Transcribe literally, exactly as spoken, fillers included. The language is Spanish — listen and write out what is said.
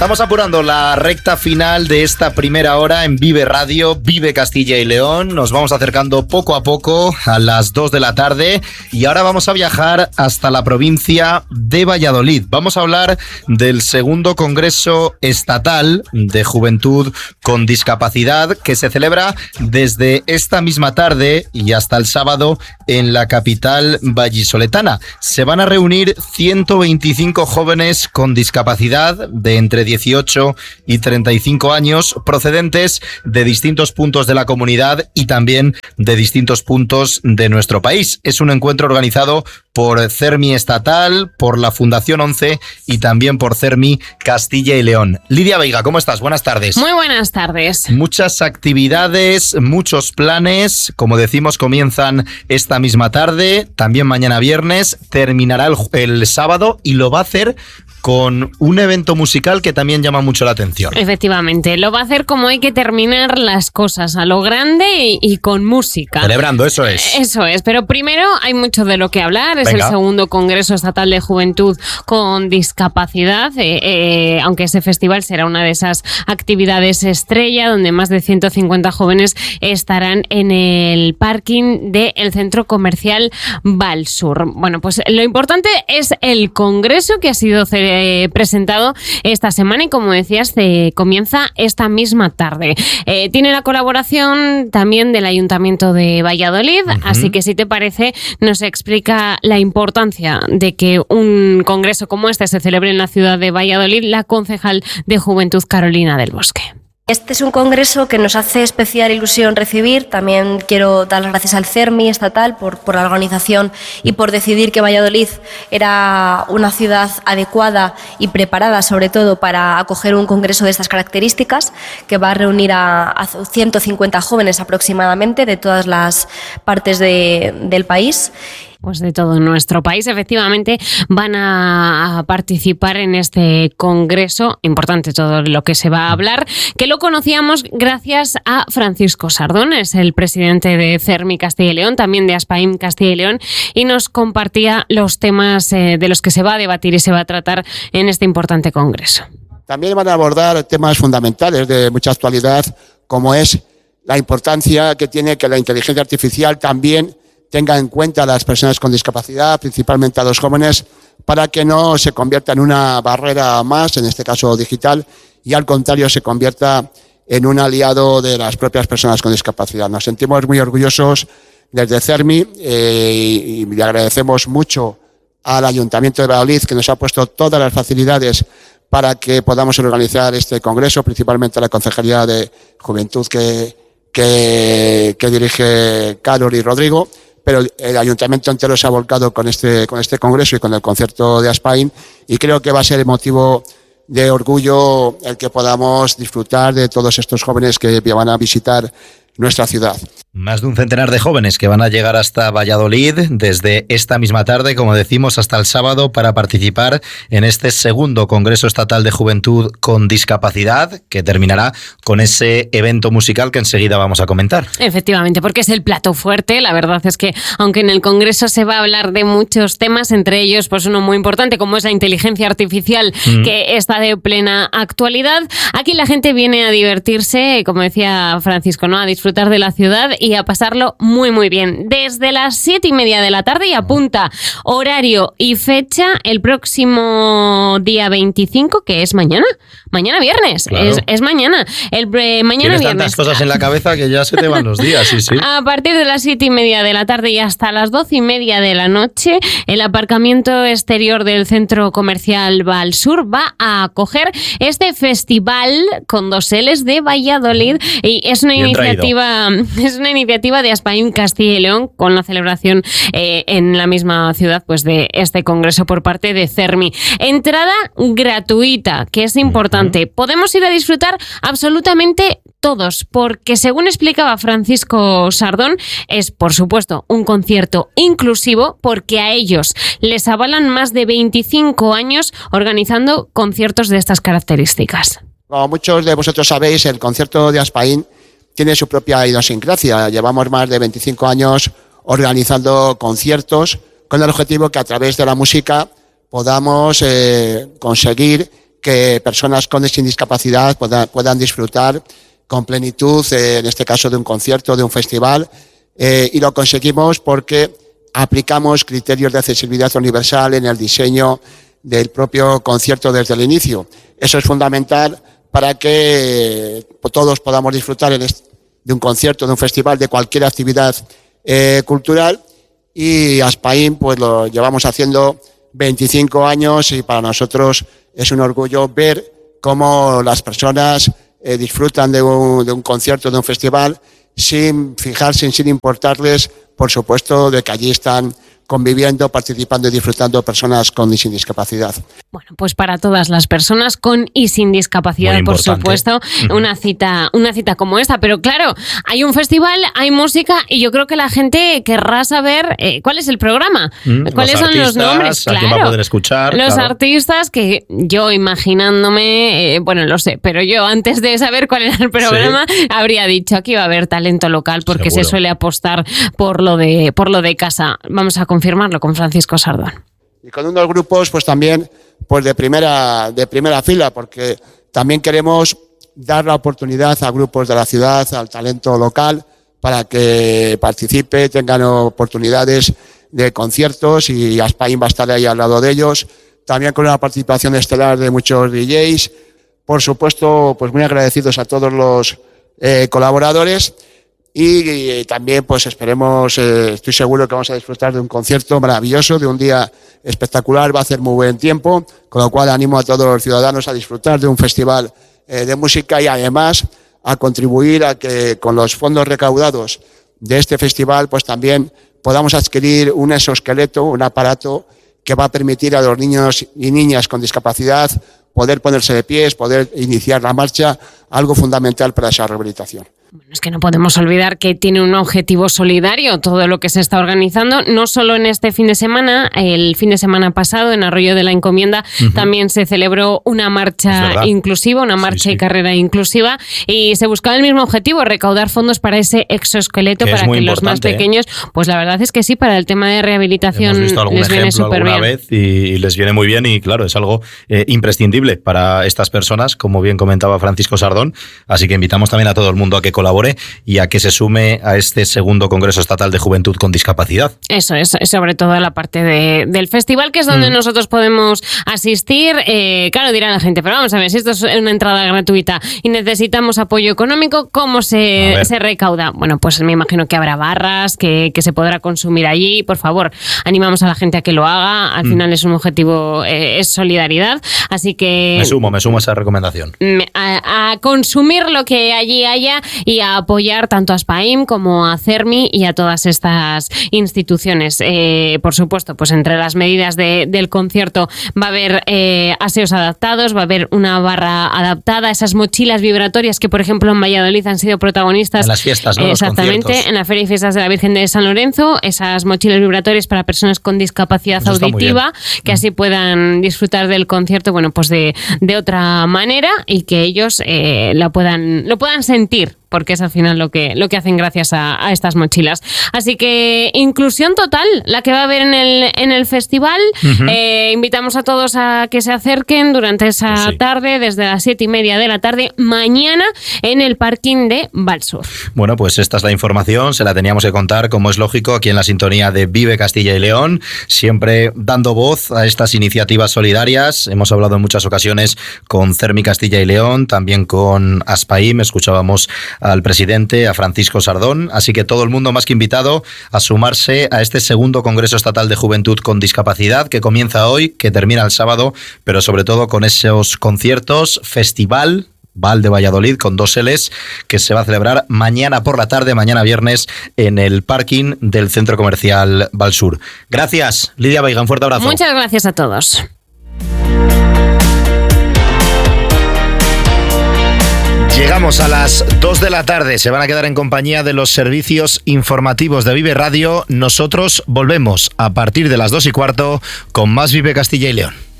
Estamos apurando la recta final de esta primera hora en Vive Radio, Vive Castilla y León. Nos vamos acercando poco a poco a las dos de la tarde y ahora vamos a viajar hasta la provincia de Valladolid. Vamos a hablar del segundo Congreso Estatal de Juventud con Discapacidad que se celebra desde esta misma tarde y hasta el sábado en la capital vallisoletana. Se van a reunir ciento veinticinco jóvenes con discapacidad de entre dieciocho y treinta y cinco años procedentes de distintos puntos de la comunidad y también de distintos puntos de nuestro país. Es un encuentro organizado por CERMI Estatal, por la Fundación once y también por CERMI Castilla y León. Lidia Veiga, ¿cómo estás? Buenas tardes. Muy buenas tardes. Muchas actividades, muchos planes. Como decimos, comienzan esta misma tarde, también mañana viernes, terminará el, el sábado y lo va a hacer con un evento musical que también llama mucho la atención. Efectivamente, lo va a hacer como hay que terminar las cosas, a lo grande y, y con música. Celebrando, eso es. Eso es, pero primero hay mucho de lo que hablar. Es Venga. El segundo Congreso Estatal de Juventud con Discapacidad, eh, eh, aunque este festival será una de esas actividades estrella, donde más de ciento cincuenta jóvenes estarán en el parking del Centro Comercial Valsur. Bueno, pues lo importante es el Congreso que ha sido celebrado Eh, presentado esta semana y, como decías, se comienza esta misma tarde. Eh, tiene la colaboración también del Ayuntamiento de Valladolid, uh-huh. Así que, si te parece, nos explica la importancia de que un congreso como este se celebre en la ciudad de Valladolid la concejal de Juventud, Carolina del Bosque. Este es un congreso que nos hace especial ilusión recibir. También quiero dar las gracias al CERMI estatal por, por la organización y por decidir que Valladolid era una ciudad adecuada y preparada, sobre todo, para acoger un congreso de estas características, que va a reunir a, a ciento cincuenta jóvenes aproximadamente de todas las partes de, del país. Pues de todo nuestro país, efectivamente, van a participar en este congreso. Importante todo lo que se va a hablar, que lo conocíamos gracias a Francisco Sardón, es el presidente de CERMI Castilla y León, también de ASPAIM Castilla y León, y nos compartía los temas eh, de los que se va a debatir y se va a tratar en este importante congreso. También van a abordar temas fundamentales de mucha actualidad, como es la importancia que tiene que la inteligencia artificial también tenga en cuenta a las personas con discapacidad, principalmente a los jóvenes, para que no se convierta en una barrera más, en este caso digital, y al contrario se convierta en un aliado de las propias personas con discapacidad. Nos sentimos muy orgullosos desde CERMI eh, y le agradecemos mucho al Ayuntamiento de Valladolid, que nos ha puesto todas las facilidades para que podamos organizar este congreso, principalmente a la Concejalía de Juventud que, que, que dirige Carol y Rodrigo. Pero el ayuntamiento entero se ha volcado con este, con este congreso y con el concierto de ASPAIM, y creo que va a ser motivo de orgullo el que podamos disfrutar de todos estos jóvenes que van a visitar nuestra ciudad. Más de un centenar de jóvenes que van a llegar hasta Valladolid desde esta misma tarde, como decimos, hasta el sábado, para participar en este segundo Congreso Estatal de Juventud con Discapacidad, que terminará con ese evento musical que enseguida vamos a comentar. Efectivamente, porque es el plato fuerte. La verdad es que, aunque en el Congreso se va a hablar de muchos temas, entre ellos pues uno muy importante como es la inteligencia artificial, mm. que está de plena actualidad, aquí la gente viene a divertirse, como decía Francisco, ¿no?, a disfrutar de la ciudad y a pasarlo muy muy bien. Desde las siete y media de la tarde, y apunta horario y fecha, el próximo día veinticinco, que es mañana, mañana viernes, claro. es, es mañana. El eh, mañana Tienes viernes. tantas cosas en la cabeza que ya se te van los días, sí, sí. A partir de las siete y media de la tarde y hasta las doce y media de la noche, el aparcamiento exterior del Centro Comercial Valsur va a acoger este festival con dos L's de Valladolid, y es una Bien iniciativa, traído. es una iniciativa de ASPAIM Castilla y León, con la celebración eh, en la misma ciudad pues de este congreso por parte de CERMI. Entrada gratuita, que es importante. Uh-huh. Podemos ir a disfrutar absolutamente todos, porque, según explicaba Francisco Sardón, es, por supuesto, un concierto inclusivo, porque a ellos les avalan más de veinticinco años organizando conciertos de estas características. Como muchos de vosotros sabéis, el concierto de ASPAIM tiene su propia idiosincrasia. Llevamos más de veinticinco años organizando conciertos con el objetivo que, a través de la música, podamos eh, conseguir que personas con y sin discapacidad puedan, puedan disfrutar con plenitud, eh, en este caso de un concierto, de un festival, eh, y lo conseguimos porque aplicamos criterios de accesibilidad universal en el diseño del propio concierto desde el inicio. Eso es fundamental para que todos podamos disfrutar en este, de un concierto, de un festival, de cualquier actividad eh, cultural, y Aspaim pues lo llevamos haciendo veinticinco años y para nosotros es un orgullo ver cómo las personas eh, disfrutan de un, de un concierto, de un festival, sin fijarse, sin importarles, por supuesto, de que allí están conviviendo, participando y disfrutando personas con y sin discapacidad. Bueno, pues para todas las personas con y sin discapacidad, por supuesto, uh-huh. una cita, una cita como esta. Pero claro, hay un festival, hay música y yo creo que la gente querrá saber eh, cuál es el programa, mm, cuáles los son los nombres. Claro, a quién va a poder escuchar. Los claro. artistas que yo imaginándome, eh, bueno, lo sé, pero yo antes de saber cuál era el programa sí. habría dicho aquí va a haber talento local porque Seguro. se suele apostar por lo de por lo de casa. Vamos a confirmarlo con Francisco Sardón. Y con unos grupos pues también pues de primera de primera fila, porque también queremos dar la oportunidad a grupos de la ciudad, al talento local, para que participe, tengan oportunidades de conciertos, y Aspaim va a estar ahí al lado de ellos, también con una participación estelar de muchos D Js. Por supuesto, pues muy agradecidos a todos los eh, colaboradores. Y, y también pues esperemos, eh, estoy seguro que vamos a disfrutar de un concierto maravilloso, de un día espectacular, va a hacer muy buen tiempo, con lo cual animo a todos los ciudadanos a disfrutar de un festival eh, de música y además a contribuir a que con los fondos recaudados de este festival pues también podamos adquirir un exoesqueleto, un aparato que va a permitir a los niños y niñas con discapacidad poder ponerse de pies, poder iniciar la marcha, algo fundamental para esa rehabilitación. Bueno, es que no podemos olvidar que tiene un objetivo solidario todo lo que se está organizando, no solo en este fin de semana, el fin de semana pasado en Arroyo de la Encomienda uh-huh. también se celebró una marcha inclusiva, una marcha sí, sí. y carrera inclusiva, y se buscaba el mismo objetivo, recaudar fondos para ese exoesqueleto, que para que los más pequeños, ¿eh? pues la verdad es que sí, para el tema de rehabilitación Hemos visto algún les viene súper bien. Vez y, y les viene muy bien, y claro, es algo eh, imprescindible para estas personas, como bien comentaba Francisco Sardón, así que invitamos también a todo el mundo a que colabore y a que se sume a este segundo Congreso Estatal de Juventud con Discapacidad. Eso es, sobre todo la parte de, del festival, que es donde mm. nosotros podemos asistir. Eh, claro, dirá la gente, pero vamos a ver, si esto es una entrada gratuita y necesitamos apoyo económico, ¿cómo se, se recauda? Bueno, pues me imagino que habrá barras, que, que se podrá consumir allí. Por favor, animamos a la gente a que lo haga. Al mm. final es un objetivo, eh, es solidaridad. Así que... Me sumo, me sumo a esa recomendación. A, a consumir lo que allí haya y a apoyar tanto a Aspaim como a CERMI y a todas estas instituciones. Eh, por supuesto, pues entre las medidas de, del concierto va a haber eh, aseos adaptados, va a haber una barra adaptada, esas mochilas vibratorias que, por ejemplo, en Valladolid han sido protagonistas. En las fiestas, ¿no? Exactamente, en la Feria y Fiestas de la Virgen de San Lorenzo, esas mochilas vibratorias para personas con discapacidad Eso auditiva, que así puedan disfrutar del concierto, bueno, pues de, de otra manera, y que ellos eh, la puedan, lo puedan sentir, porque es al final lo que, lo que hacen gracias a, a estas mochilas. Así que inclusión total, la que va a haber en el, en el festival. Uh-huh. Eh, invitamos a todos a que se acerquen durante esa pues sí. tarde, desde las siete y media de la tarde, mañana, en el parking de Valsur. Bueno, pues esta es la información, se la teníamos que contar, como es lógico, aquí en la sintonía de Vive Castilla y León, siempre dando voz a estas iniciativas solidarias. Hemos hablado en muchas ocasiones con CERMI Castilla y León, también con Aspaim, escuchábamos al presidente, a Francisco Sardón, así que todo el mundo más que invitado a sumarse a este segundo Congreso Estatal de Juventud con Discapacidad, que comienza hoy, que termina el sábado, pero sobre todo con esos conciertos, festival Val de Valladolid con dos L's, que se va a celebrar mañana por la tarde, mañana viernes, en el parking del Centro Comercial Valsur. Gracias, Lidia Veiga, un fuerte abrazo. Muchas gracias a todos. Llegamos a las dos de la tarde, se van a quedar en compañía de los servicios informativos de Vive Radio. Nosotros volvemos a partir de las dos y cuarto con más Vive Castilla y León.